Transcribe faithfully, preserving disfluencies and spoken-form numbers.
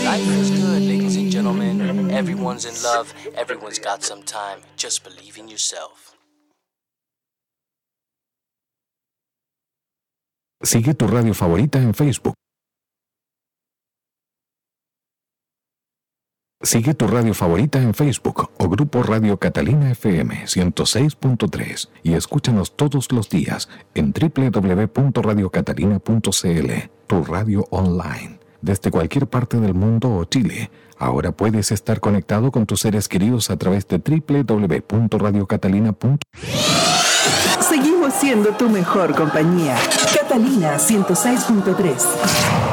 Life is good, ladies and gentlemen. Everyone's in love. Everyone's got some time. Just believe in yourself. Sigue tu radio favorita en Facebook. Sigue tu radio favorita en Facebook o Grupo Radio Catalina F M ciento seis punto tres y escúchanos todos los días en doble u doble u doble u punto radio catalina punto c l, tu radio online. Desde cualquier parte del mundo o Chile, ahora puedes estar conectado con tus seres queridos a través de doble u doble u doble u punto radio catalina punto c l. Seguimos siendo tu mejor compañía. Catalina ciento seis punto tres.